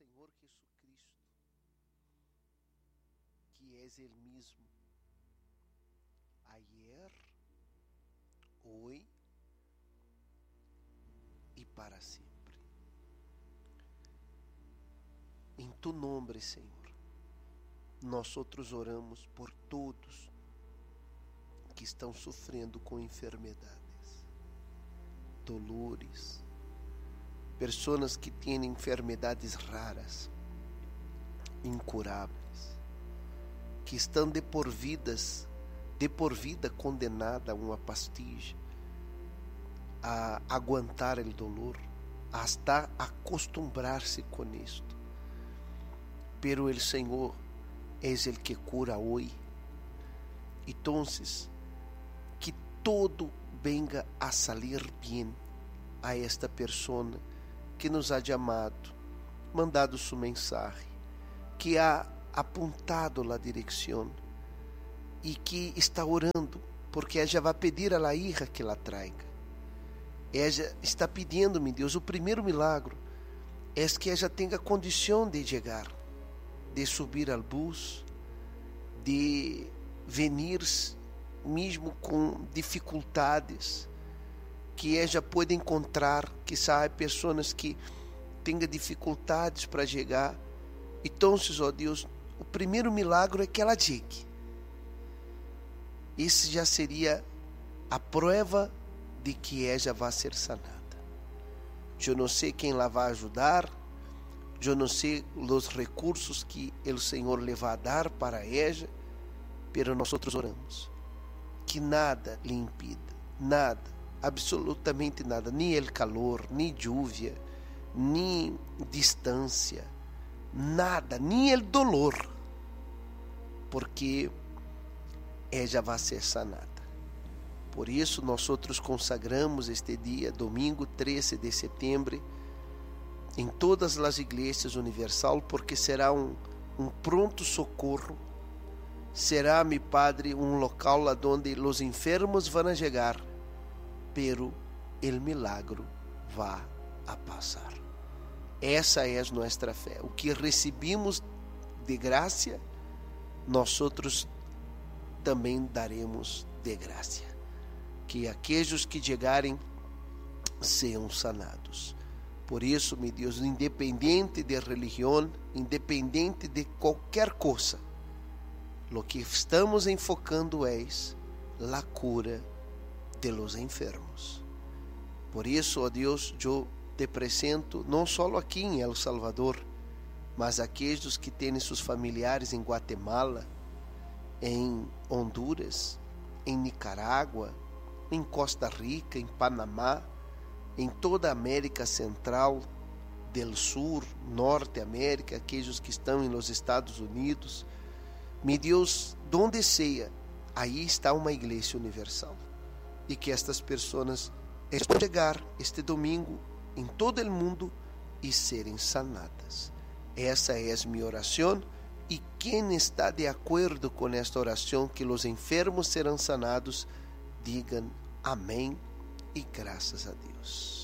Senhor Jesucristo, que és el mismo ayer, hoy e para sempre. Em tu nome, Senhor, nós outros oramos por todos que estão sofrendo com enfermidades, dolores, pessoas que têm enfermidades raras, incuráveis, que estão de por vida condenada a uma pastilha, a aguentar o dolor, hasta acostumbrar-se com isto. Pero el Senhor es el que cura hoy. Entonces, que todo venga a salir bien a esta persona que nos ha chamado, mandado sua mensagem, que ha apontado a direção e que está orando, porque ela vai pedir a la hija que la traiga. Ela está pedindo, meu Deus, o primeiro milagre é que ela tenha condição de chegar, de subir ao bus, de venir mesmo com dificuldades, que ela pode encontrar, que sabe, pessoas que tenham dificuldades para chegar. Então, ó Deus, o primeiro milagre é que ela chegue. Isso já seria a prova de que ela vai ser sanada. Eu não sei quem la vai ajudar, eu não sei os recursos que o Senhor lhe vai dar para ela, pero nós oramos que nada lhe impida, nada, absolutamente nada, nem o calor, nem lluvia, nem distância, nada, nem o dolor, porque ela vai ser sanada. Por isso, nós outros consagramos este dia, domingo 13 de setembro, em todas as igrejas universal, porque será um pronto socorro, será, meu Padre, um local lá onde os enfermos vão chegar, pero o milagro vai a passar. Essa é a nossa fé. O que recebemos de graça, nós outros também daremos de graça. Que aqueles que chegarem sejam sanados. Por isso, meu Deus, independente de religião, independente de qualquer coisa, o que estamos enfocando é a cura de los enfermos. Por isso, ó Deus, eu te apresento não só aqui em El Salvador, mas aqueles que têm seus familiares em Guatemala, em Honduras, em Nicarágua, em Costa Rica, em Panamá, em toda a América Central, del Sur, Norte América, aqueles que estão nos Estados Unidos. Meu Deus, donde seja, aí está uma igreja universal. E que estas pessoas possam chegar este domingo em todo o mundo e serem sanadas. Essa é a minha oração. E quem está de acordo com esta oração, que os enfermos serão sanados, digam amém e graças a Deus.